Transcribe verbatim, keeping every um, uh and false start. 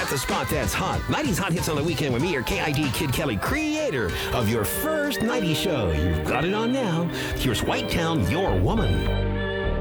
got the spot that's hot. nineties Hot Hits on the Weekend with me, your K I D Kid Kelly, creator of your first nineties show. You've got it on now. Here's White Town, Your Woman.